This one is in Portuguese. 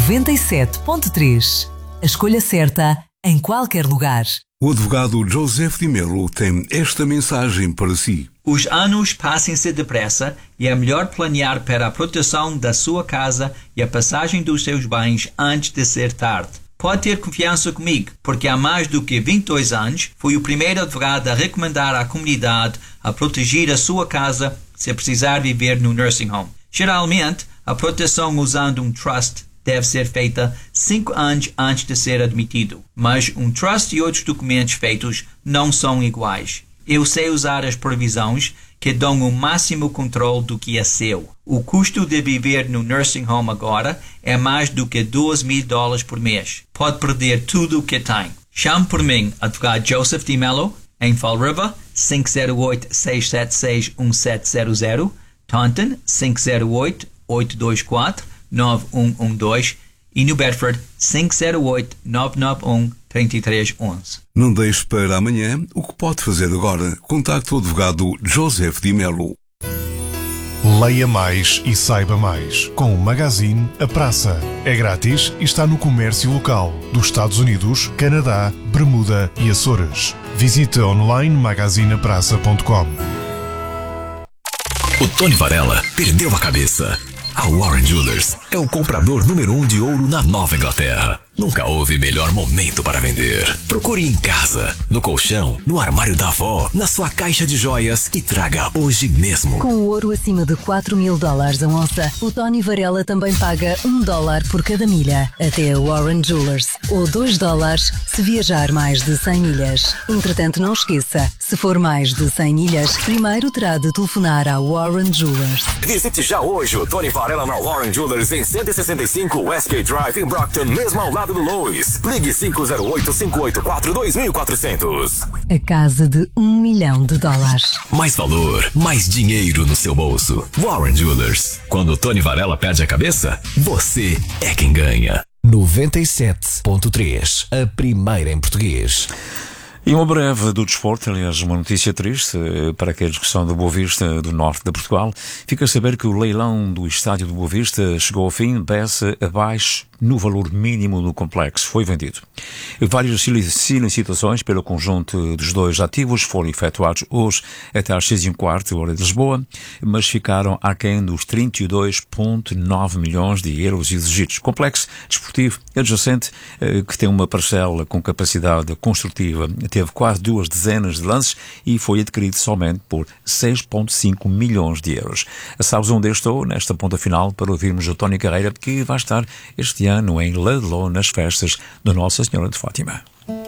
97.3. A escolha certa em qualquer lugar. O advogado Joseph Di Melo tem esta mensagem para si. Os anos passam-se depressa e é melhor planear para a proteção da sua casa e a passagem dos seus bens antes de ser tarde. Pode ter confiança comigo, porque há mais do que 22 anos fui o primeiro advogado a recomendar à comunidade a proteger a sua casa se precisar viver no nursing home. Geralmente, a proteção usando um trust deve ser feita 5 anos antes de ser admitido, mas um trust e outros documentos feitos não são iguais. Eu sei usar as previsões que dão o máximo controle do que é seu. O custo de viver no nursing home agora é mais do que $2,000 por mês. Pode perder tudo o que tem. Chame por mim, advogado Joseph Di Melo, em Fall River, 508-676-1700, Taunton, 508-824-9112 e New Bedford, 508-991-3311. Não deixe para amanhã o que pode fazer agora. Contacte o advogado Joseph Di Melo. Leia mais e saiba mais com o magazine A Praça. É grátis e está no comércio local dos Estados Unidos, Canadá, Bermuda e Açores. Visite online magazineapraça.com. O Tony Varela perdeu a cabeça. A Warren Jewelers é o comprador número 1 de ouro na Nova Inglaterra. Nunca houve melhor momento para vender. Procure em casa, no colchão, no armário da avó, na sua caixa de joias e traga hoje mesmo. Com o ouro acima de $4,000 a onça, o Tony Varela também paga $1 por cada milha até a Warren Jewelers, ou $2 se viajar mais de 100 milhas. Entretanto, não esqueça, se for mais de 100 milhas, primeiro terá de telefonar à Warren Jewelers. Visite já hoje o Tony Varela na Warren Jewelers em 165 Westgate Drive em Brockton, mesmo ao lado do Lois. Ligue 508-584-2400. A casa de $1 milhão. Mais valor, mais dinheiro no seu bolso. Warren Jewelers. Quando o Tony Varela perde a cabeça, você é quem ganha. 97.3, a primeira em português. E uma breve do desporto, aliás, uma notícia triste para aqueles que são do Boa Vista, do norte de Portugal. Fica a saber que o leilão do estádio do Boa Vista chegou ao fim, peça abaixo no valor mínimo do complexo. Foi vendido. Várias solicitações pelo conjunto dos dois ativos foram efetuados hoje até às 6h15, hora de Lisboa, mas ficaram aquém dos 32,9 milhões de euros exigidos. Complexo desportivo adjacente que tem uma parcela com capacidade construtiva, teve quase 2 dezenas de lances e foi adquirido somente por 6,5 milhões de euros. A sabes onde eu estou, nesta ponta final, para ouvirmos o Tony Carreira, que vai estar este ano em Ludlow nas festas de Nossa Senhora de Fátima.